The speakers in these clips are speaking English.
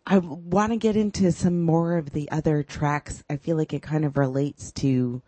I want to get into some more of the other tracks. I feel like it kind of relates to,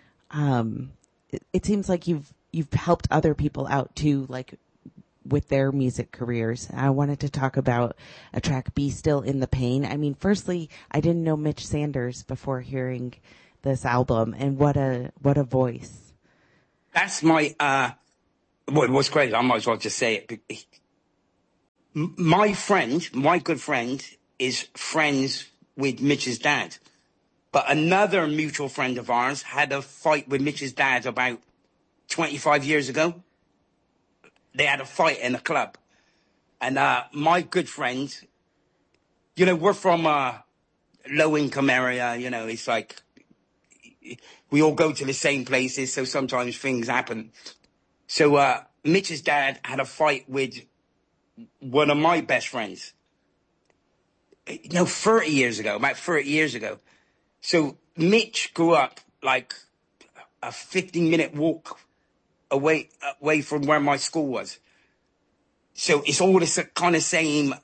it seems like you've helped other people out too, like with their music careers. I wanted to talk about a track, Be Still in the Pain. I mean, firstly, I didn't know Mitch Sanders before hearing this album, and what a voice. That's my, what's great, I might as well just say it. My friend, my good friend, is friends with Mitch's dad. But another mutual friend of ours had a fight with Mitch's dad about 25 years ago. They had a fight in a club. And my good friend, you know, we're from a low-income area, you know, it's like we all go to the same places, so sometimes things happen. So Mitch's dad had a fight with one of my best friends. You know, 30 years ago, about 30 years ago. So Mitch grew up like a 15-minute walk away from where my school was. So it's all this kind of same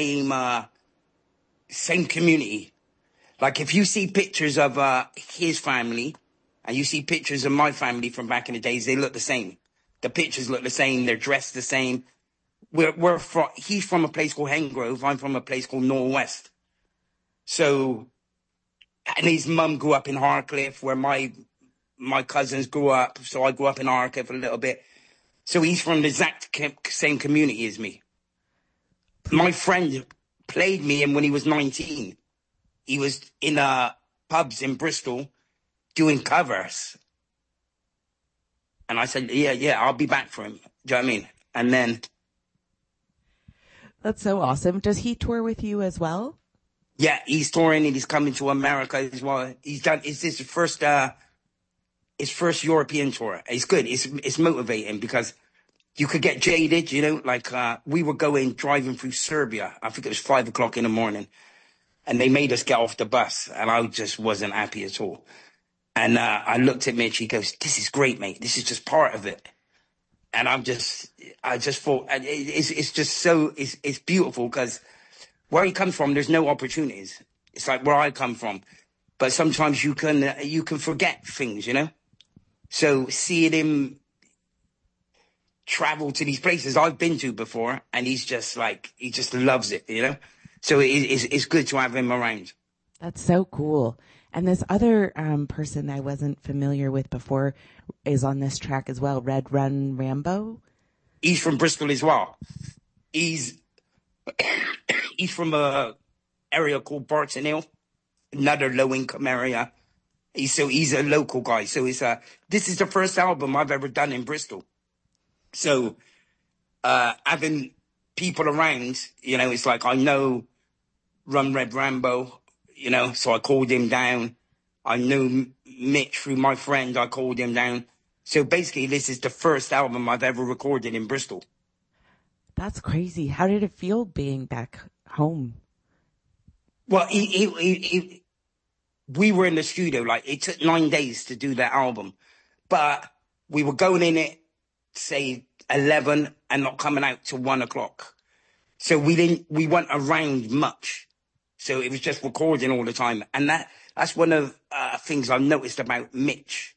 community. Like if you see pictures of his family and you see pictures of my family from back in the days, they look the same. The pictures look the same. They're dressed the same. He's from a place called Hengrove. I'm from a place called Norwest. So, and his mum grew up in Harcliffe, where my cousins grew up. So I grew up in Harcliffe a little bit. So he's from the exact same community as me. My friend played me in when he was 19. He was in pubs in Bristol doing covers. And I said, yeah, I'll be back for him. Do you know what I mean? And then... That's so awesome. Does he tour with you as well? Yeah, he's touring and he's coming to America as well. It's his first European tour. It's good. It's motivating because you could get jaded, you know, like, we were driving through Serbia. I think it was 5 o'clock in the morning and they made us get off the bus and I just wasn't happy at all. And, I looked at Mitch, he goes, "This is great, mate. This is just part of it." And I just thought it's just so, it's beautiful because where he comes from, there's no opportunities. It's like where I come from. But sometimes you can forget things, you know? So seeing him travel to these places I've been to before, and he's just like, he just loves it, you know? So it's good to have him around. That's so cool. And this other person I wasn't familiar with before is on this track as well, Red Run Rambo. He's from Bristol as well. He's from a area called Barton Hill, another low-income area. He's a local guy. So this is the first album I've ever done in Bristol. So having people around, you know, it's like I know Run Red Rambo, you know, so I called him down. I knew Mitch through my friend. I called him down. So basically, this is the first album I've ever recorded in Bristol. That's crazy. How did it feel being back home? Well, we were in the studio. Like, it took 9 days to do that album. But we were going in at, say, 11 and not coming out till 1 o'clock. So we weren't around much. So it was just recording all the time. And that's one of things I've noticed about Mitch.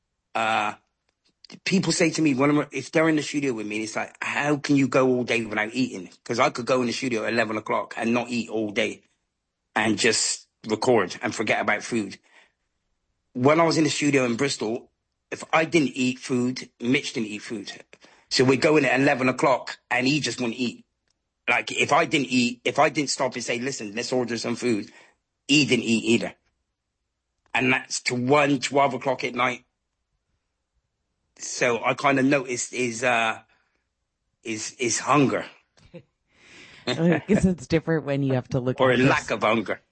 People say to me, if they're in the studio with me, it's like, how can you go all day without eating? Because I could go in the studio at 11 o'clock and not eat all day and just record and forget about food. When I was in the studio in Bristol, if I didn't eat food, Mitch didn't eat food. So we'd go in at 11 o'clock and he just wouldn't eat. Like, if I didn't stop and say, "Listen, let's order some food," he didn't eat either. And that's to 12 o'clock at night. So I kind of noticed his hunger. I guess it's different when you have to look or at a lack of hunger.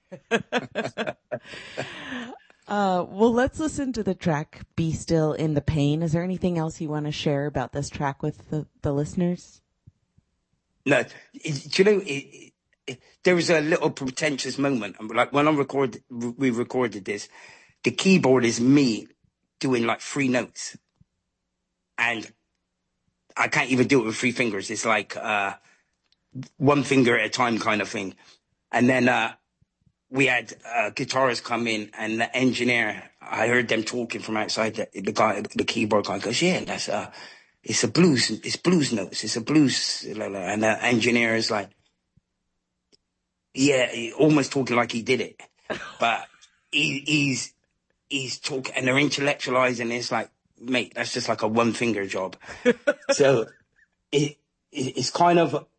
Well, let's listen to the track, Be Still in the Pain. Is there anything else you want to share about this track with the listeners? No, do you know, there was a little pretentious moment. Like when we recorded this, the keyboard is me doing like 3 notes. And I can't even do it with 3 fingers. It's like 1 finger at a time kind of thing. And then, we had a guitarist come in, and the engineer, I heard them talking from outside. The guy, the keyboard guy goes, yeah, it's blues notes. It's a blues. And the engineer is like, yeah, almost talking like he did it. But he's talking, and they're intellectualizing. It's like, mate, that's just like a one finger job. So it's kind of